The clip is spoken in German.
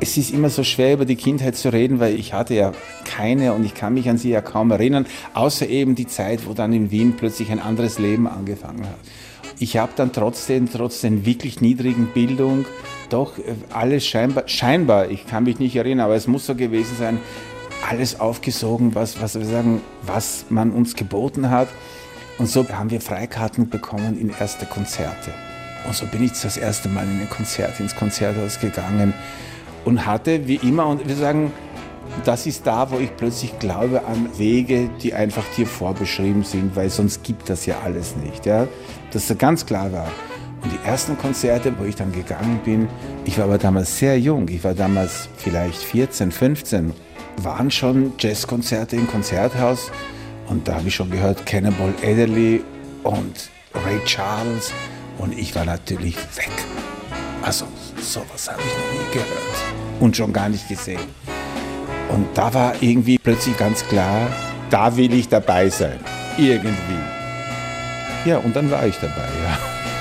Es ist immer so schwer, über die Kindheit zu reden, weil ich hatte ja keine und ich kann mich an sie ja kaum erinnern, außer eben die Zeit, wo dann in Wien plötzlich ein anderes Leben angefangen hat. Ich habe dann trotz der wirklich niedrigen Bildung doch alles scheinbar, ich kann mich nicht erinnern, aber es muss so gewesen sein, alles aufgesogen, was man uns geboten hat. Und so haben wir Freikarten bekommen in erste Konzerte. Und so bin ich das erste Mal ins Konzerthaus gegangen und hatte wie immer, und wir sagen, das ist da, wo ich plötzlich glaube an Wege, die einfach dir vorbeschrieben sind, weil sonst gibt das ja alles nicht. Ja? Dass das ganz klar war. Und die ersten Konzerte, wo ich dann gegangen bin, ich war aber damals sehr jung, ich war damals vielleicht 14, 15, waren schon Jazzkonzerte im Konzerthaus. Und da habe ich schon gehört, Cannonball Adderley und Ray Charles. Und ich war natürlich weg. Also sowas habe ich noch nie gehört und schon gar nicht gesehen. Und da war irgendwie plötzlich ganz klar, da will ich dabei sein. Irgendwie. Ja, und dann war ich dabei, ja.